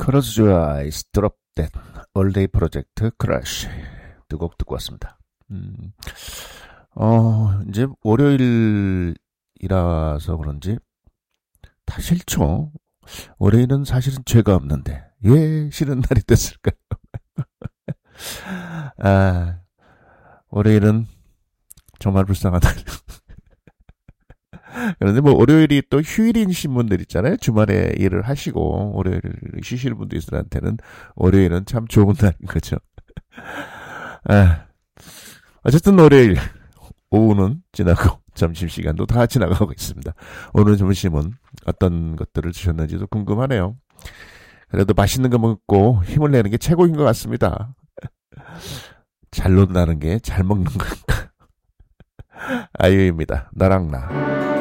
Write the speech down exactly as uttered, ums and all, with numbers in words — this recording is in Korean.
Close your eyes, drop that. All day 프로젝트 크래쉬. 두 곡 듣고 왔습니다. 음, 어, 이제 월요일이라서 그런지 다 싫죠. 월요일은 사실은 죄가 없는데 왜 싫은 날이 됐을까요? 아, 월요일은 정말 불쌍한 날. 그런데 뭐 월요일이 또 휴일이신 분들 있잖아요. 주말에 일을 하시고 월요일 쉬시는 분들한테는 월요일은 참 좋은 날인 거죠. 아, 어쨌든 월요일 오후는 지나고 점심시간도 다 지나가고 있습니다. 오늘 점심은 어떤 것들을 드셨는지도 궁금하네요. 그래도 맛있는 거 먹고 힘을 내는 게 최고인 것 같습니다. 잘 논다는 게 잘 먹는 거니까. 아이유입니다. 너랑 나.